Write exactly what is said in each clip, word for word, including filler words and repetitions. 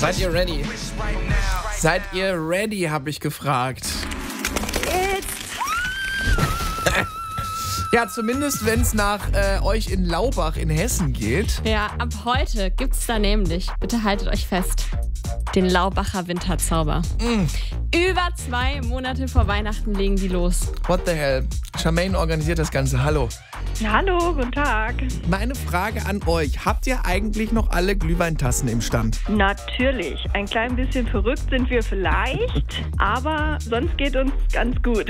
Seid ihr ready? Seid ihr ready, habe ich gefragt. Ja, zumindest wenn es nach äh, euch in Laubach in Hessen geht. Ja, ab heute gibt's da nämlich, bitte haltet euch fest, den Laubacher Winterzauber. Mm. Über zwei Monate vor Weihnachten legen die los. What the hell? Charmaine organisiert das Ganze. Hallo. Hallo, guten Tag. Meine Frage an euch. Habt ihr eigentlich noch alle Glühweintassen im Stand? Natürlich. Ein klein bisschen verrückt sind wir vielleicht, aber sonst geht uns ganz gut.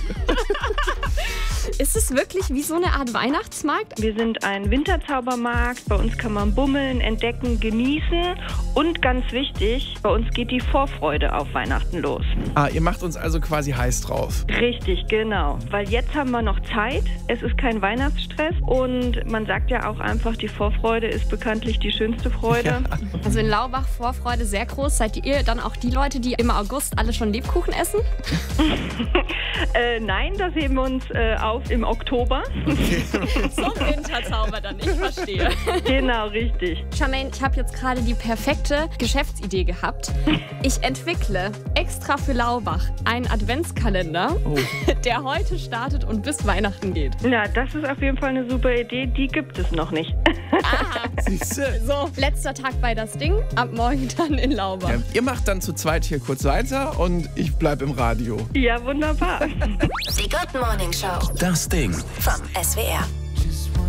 Ist es wirklich wie so eine Art Weihnachtsmarkt? Wir sind ein Winterzaubermarkt. Bei uns kann man bummeln, entdecken, genießen. Und ganz wichtig, bei uns geht die Vorfreude auf Weihnachten los. Ah, ihr macht uns also quasi heiß drauf. Richtig, genau. Weil jetzt haben wir noch Zeit. Es ist kein Weihnachtsstress. Und man sagt ja auch einfach, die Vorfreude ist bekanntlich die schönste Freude. Ja. Also in Laubach Vorfreude sehr groß. Seid ihr dann auch die Leute, die im August alle schon Lebkuchen essen? äh, nein, das heben wir uns äh, auf im Oktober. Okay. Zum Winterzauber dann, ich verstehe. Genau, richtig. Charmaine, ich habe jetzt gerade die perfekte Geschäftsidee gehabt. Ich entwickle extra für Laubach einen Adventskalender, Oh. der heute startet und bis Weihnachten geht. Na, das ist auf jeden Fall eine super Idee. Die gibt es noch nicht. Aha. Siehste? So, letzter Tag bei das Ding, ab morgen dann in Laubach. Ja, ihr macht dann zu zweit hier kurz weiter und ich bleib im Radio. Ja, wunderbar. Die Good Morning Show. Das Ding. Vom S W R.